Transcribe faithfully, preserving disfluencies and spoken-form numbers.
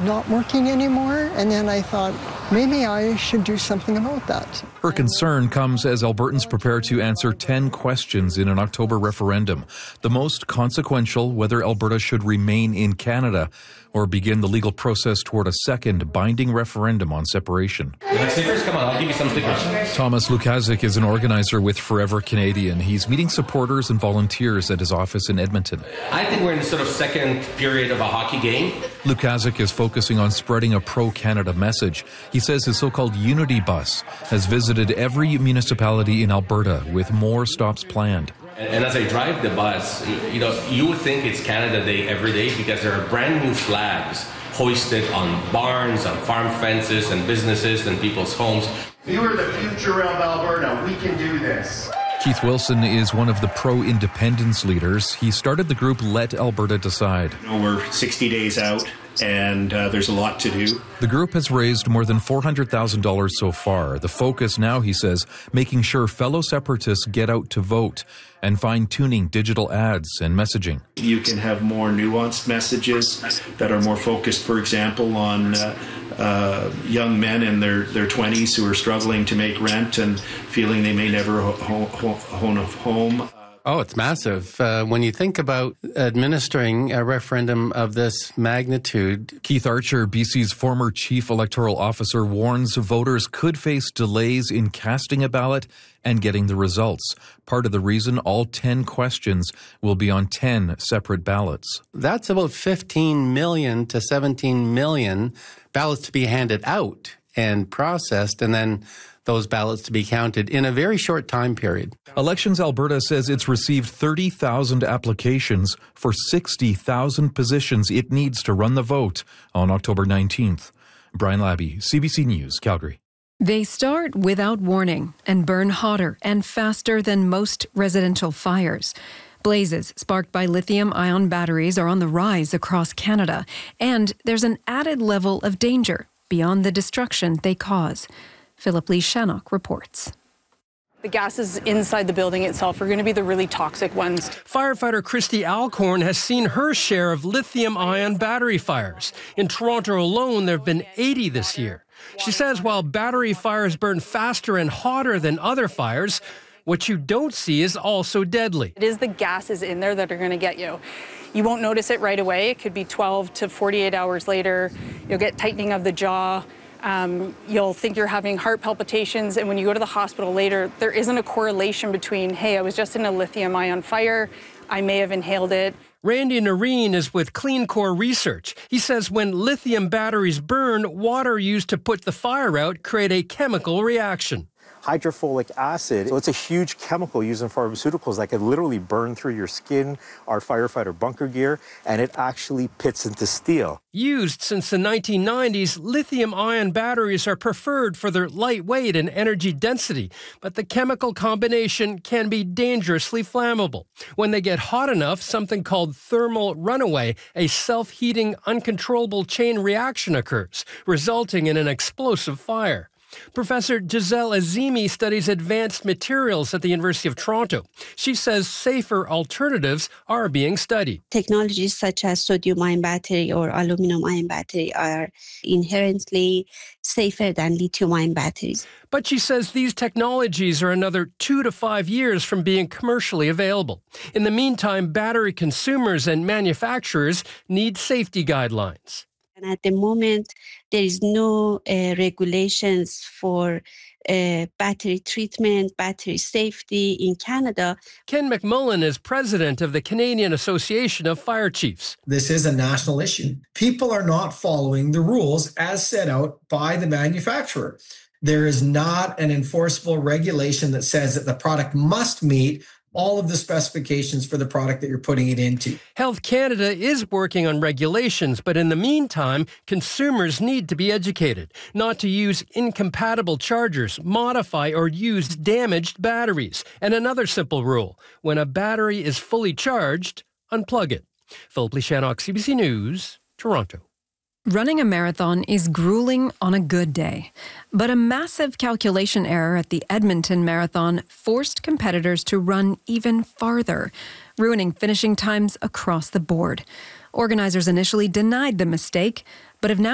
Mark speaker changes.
Speaker 1: not working anymore. And then I thought, maybe I should do something about that.
Speaker 2: Her concern comes as Albertans prepare to answer ten questions in an October referendum. The most consequential, whether Alberta should remain in Canada or begin the legal process toward a second binding referendum on separation.
Speaker 3: The stickers, come on, I'll give you some stickers.
Speaker 2: Thomas Lukazik is an organizer with Forever Canadian. He's meeting supporters and volunteers at his office in Edmonton.
Speaker 3: I think we're in the sort of second period of a hockey game.
Speaker 2: Lukazik is focusing on spreading a pro-Canada message. He says his so-called Unity Bus has visited every municipality in Alberta with more stops planned.
Speaker 3: And as I drive the bus, you know, you would think it's Canada Day every day because there are brand new flags hoisted on barns, on farm fences and businesses and people's homes.
Speaker 4: You are the future of Alberta. We can do this.
Speaker 2: Keith Wilson is one of the pro-independence leaders. He started the group Let Alberta Decide.
Speaker 5: You know, we're sixty days out, and uh, there's a lot to do.
Speaker 2: The group has raised more than four hundred thousand dollars so far. The focus now, he says, making sure fellow separatists get out to vote and fine-tuning digital ads and messaging.
Speaker 5: You can have more nuanced messages that are more focused, for example, on uh, uh, young men in their, their twenties who are struggling to make rent and feeling they may never ho- ho- own a home.
Speaker 6: Oh, it's massive. Uh, when you think about administering a referendum of this magnitude.
Speaker 2: Keith Archer, B C's former chief electoral officer, warns voters could face delays in casting a ballot and getting the results. Part of the reason all ten questions will be on ten separate ballots.
Speaker 6: That's about fifteen million to seventeen million ballots to be handed out and processed, and then those ballots to be counted in a very short time period.
Speaker 2: Elections Alberta says it's received thirty thousand applications for sixty thousand positions it needs to run the vote on October nineteenth. Brian Labby, C B C News, Calgary.
Speaker 7: They start without warning and burn hotter and faster than most residential fires. Blazes sparked by lithium-ion batteries are on the rise across Canada, and there's an added level of danger beyond the destruction they cause. Philip Lee Shannock reports.
Speaker 8: The gases inside the building itself are going to be the really toxic ones.
Speaker 9: Firefighter Christy Alcorn has seen her share of lithium-ion battery fires. In Toronto alone, there have been eighty this year. She says while battery fires burn faster and hotter than other fires, what you don't see is also deadly.
Speaker 8: It is the gases in there that are going to get you. You won't notice it right away. It could be twelve to forty-eight hours later. You'll get tightening of the jaw. Um, you'll think you're having heart palpitations, and when you go to the hospital later, there isn't a correlation between, hey, I was just in a lithium-ion fire, I may have inhaled it.
Speaker 9: Randy Nareen is with Clean Core Research. He says when lithium batteries burn, water used to put the fire out create a chemical reaction.
Speaker 10: Hydrofolic acid, so it's a huge chemical used in pharmaceuticals that could literally burn through your skin, our firefighter bunker gear, and it actually pits into steel.
Speaker 9: Used since the nineteen nineties, lithium-ion batteries are preferred for their lightweight and energy density, but the chemical combination can be dangerously flammable. When they get hot enough, something called thermal runaway, a self-heating, uncontrollable chain reaction occurs, resulting in an explosive fire. Professor Giselle Azimi studies advanced materials at the University of Toronto. She says safer alternatives are being studied.
Speaker 11: Technologies such as sodium-ion battery or aluminum-ion battery are inherently safer than lithium-ion batteries.
Speaker 9: But she says these technologies are another two to five years from being commercially available. In the meantime, battery consumers and manufacturers need safety guidelines.
Speaker 11: And at the moment, there is no uh, regulations for uh, battery treatment, battery safety in Canada.
Speaker 9: Ken McMullen is president of the Canadian Association of Fire Chiefs.
Speaker 12: This is a national issue. People are not following the rules as set out by the manufacturer. There is not an enforceable regulation that says that the product must meet all of the specifications for the product that you're putting it into.
Speaker 9: Health Canada is working on regulations, but in the meantime, consumers need to be educated not to use incompatible chargers, modify or use damaged batteries. And another simple rule, when a battery is fully charged, unplug it. Philip Lee Shannock, C B C News, Toronto.
Speaker 7: Running a marathon is grueling on a good day, but a massive calculation error at the Edmonton Marathon forced competitors to run even farther, ruining finishing times across the board. Organizers initially denied the mistake, but have now